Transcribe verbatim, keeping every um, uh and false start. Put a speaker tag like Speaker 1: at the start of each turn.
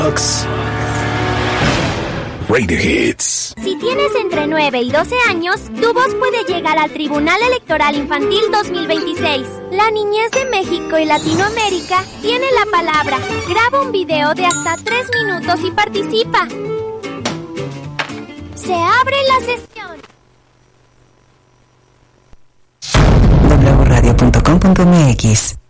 Speaker 1: Ox. Radio Hits.
Speaker 2: Si tienes entre nueve y doce años, tu voz puede llegar al Tribunal Electoral Infantil dos mil veintiséis. La niñez de México y Latinoamérica tiene la palabra. Graba un video de hasta tres minutos y participa. Se abre la sesión.
Speaker 3: w radio punto com punto m x